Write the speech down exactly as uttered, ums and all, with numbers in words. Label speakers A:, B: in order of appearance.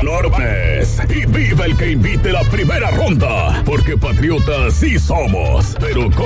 A: enormes. Y viva el que invite la primera ronda, porque patriotas sí somos, pero con